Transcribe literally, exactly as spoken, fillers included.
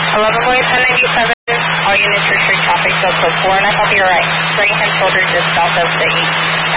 eleven point ten ninety-seven, all units retrieve traffic, so code four and a copy right. Right hand shoulder just south of the east.